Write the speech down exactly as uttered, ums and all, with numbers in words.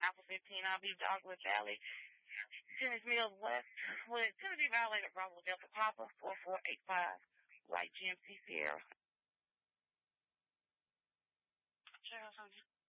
Alpha fifteen, I'll be Dogwood Valley. Tennis Mills West with Tennessee violated Bravo Delta Papa four four eight five. White G M C Sierra. Sure,